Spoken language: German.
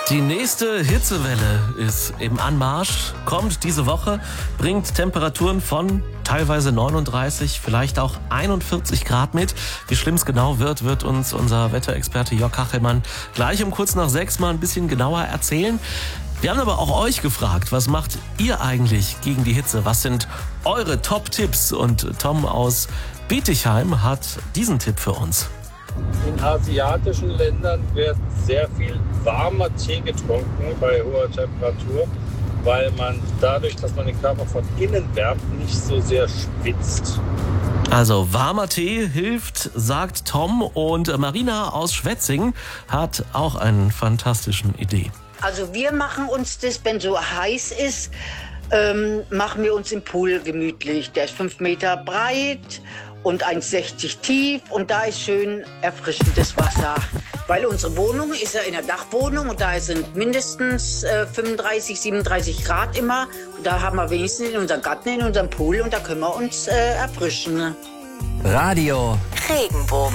Die nächste Hitzewelle ist im Anmarsch, kommt diese Woche, bringt Temperaturen von teilweise 39, vielleicht auch 41 Grad mit. Wie schlimm es genau wird uns unser Wetterexperte Jörg Kachelmann gleich um kurz nach 6 mal ein bisschen genauer erzählen. Wir haben aber auch euch gefragt, was macht ihr eigentlich gegen die Hitze? Was sind eure Top-Tipps? Und Tom aus Bietigheim hat diesen Tipp für uns. In asiatischen Ländern wird sehr viel warmer Tee getrunken bei hoher Temperatur, weil man dadurch, dass man den Körper von innen wärmt, nicht so sehr schwitzt. Also warmer Tee hilft, sagt Tom, und Marina aus Schwetzingen hat auch eine fantastische Idee. Also wir machen uns das, wenn so heiß ist, machen wir uns im Pool gemütlich. Der ist 5 Meter breit und 1,60 tief und da ist schön erfrischendes Wasser. Weil unsere Wohnung ist ja in der Dachwohnung und da sind mindestens 35, 37 Grad immer. Und da haben wir wenigstens in unserem Garten, in unserem Pool und da können wir uns erfrischen. Radio Regenbogen.